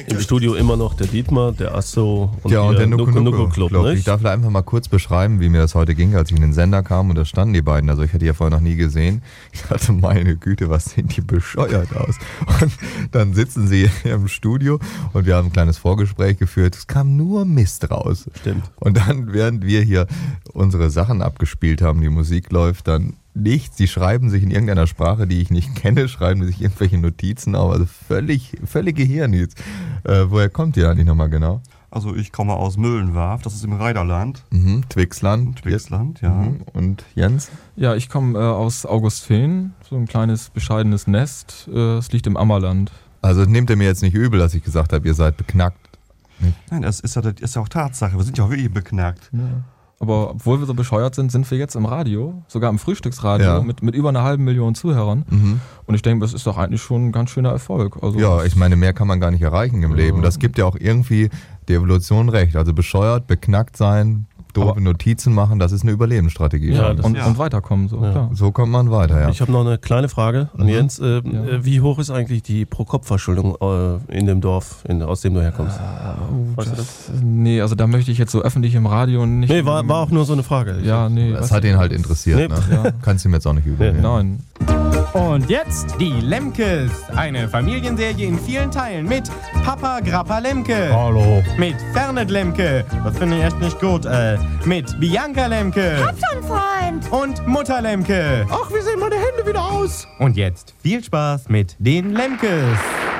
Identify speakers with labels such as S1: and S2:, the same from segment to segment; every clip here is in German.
S1: im Studio immer noch der Dietmar, der Asso und
S2: der
S1: Nuko Club.
S2: Ich darf einfach mal kurz beschreiben, wie mir das heute ging, als ich in den Sender kam und da standen die beiden. Also ich hatte die ja vorher noch nie gesehen. Ich dachte, meine Güte, was sehen die bescheuert aus. Und dann sitzen sie hier im Studio und wir haben ein kleines Vorgespräch geführt. Es kam nur Mist raus.
S1: Stimmt.
S2: Und dann, während wir hier unsere Sachen abgespielt haben, die Musik läuft, dann nichts. Die schreiben sich in irgendeiner Sprache, die ich nicht kenne, schreiben die sich irgendwelche Notizen auf. Also völlige Hirnis. Woher kommt ihr eigentlich nochmal genau?
S3: Also ich komme aus Müllenwarf, das ist im Rheiderland.
S2: Twixland.
S3: Ja.
S2: Und Jens?
S4: Ja, ich komme aus Augustfehn, so ein kleines bescheidenes Nest. Es liegt im Ammerland.
S2: Also nehmt ihr mir jetzt nicht übel, dass ich gesagt habe, ihr seid beknackt.
S3: Nein, das ist ja auch Tatsache. Wir sind ja auch wirklich beknackt.
S4: Ja. Aber obwohl wir so bescheuert sind, sind wir jetzt im Radio, sogar im Frühstücksradio, mit über 500.000 Zuhörern. Und ich denke, das ist doch eigentlich schon ein ganz schöner Erfolg. Also
S2: ja, ich meine, mehr kann man gar nicht erreichen im Leben. Das gibt ja auch irgendwie der Evolution recht. Also bescheuert, beknackt sein, doofe Notizen machen, das ist eine Überlebensstrategie.
S4: Ja, und weiterkommen. So, klar.
S2: So kommt man weiter, ja.
S1: Ich habe noch eine kleine Frage an Jens. Wie hoch ist eigentlich die Pro-Kopf-Verschuldung in dem Dorf, aus dem du herkommst? Weißt du das?
S4: Nee, also da möchte ich jetzt so öffentlich im Radio nicht...
S1: Nee, war auch nur so eine Frage.
S4: Ja, nee.
S2: Das hat ihn halt interessiert.
S1: Nee.
S2: Ne? Ja. Kannst du ihm jetzt auch nicht übel.
S4: Nein.
S5: Und jetzt die Lemkes. Eine Familienserie in vielen Teilen mit Papa Grappa Lemke.
S6: Hallo.
S5: Mit Fernet Lemke. Das finde ich echt nicht gut. Mit Bianca Lemke.
S7: Hab schon Freund.
S5: Und Mutter Lemke.
S6: Ach, wie sehen meine Hände wieder aus?
S5: Und jetzt viel Spaß mit den Lemkes.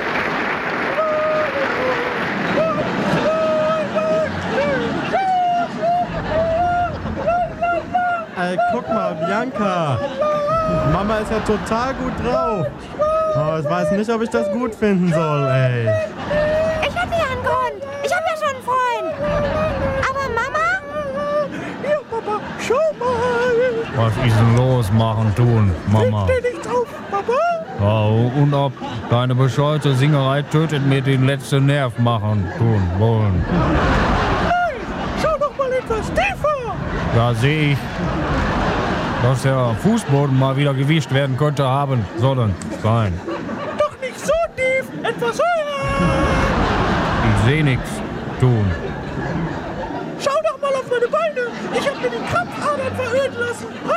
S8: Guck mal, Bianca. Mama ist ja total gut drauf. Oh, ich weiß nicht, ob ich das gut finden soll, ey.
S7: Ich hatte ja einen Grund. Ich habe ja schon einen Freund. Aber Mama?
S6: Ja, Papa, schau mal. Was ist denn los, machen, tun, Mama? Leg dir nicht drauf, Papa. Ja, und ob deine bescheuerte Singerei tötet mir den letzten Nerv machen, tun, wollen. Nein, schau doch mal etwas tiefer. Ja, sehe ich. Dass der Fußboden mal wieder gewischt werden könnte, haben sollen sein. Doch nicht so tief, etwas höher. Ich sehe nichts tun. Schau doch mal auf meine Beine. Ich habe mir die Krampfadern verirrt lassen.